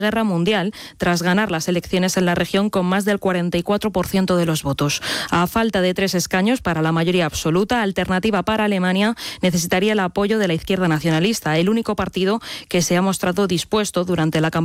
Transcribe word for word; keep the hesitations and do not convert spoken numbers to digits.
Guerra Mundial, tras ganar las elecciones en la región con más del cuarenta y cuatro por ciento de los votos. A falta de tres escaños para la mayoría absoluta, Alternativa para Alemania necesitaría el apoyo de la izquierda nacionalista, el único partido que se ha mostrado dispuesto durante la campaña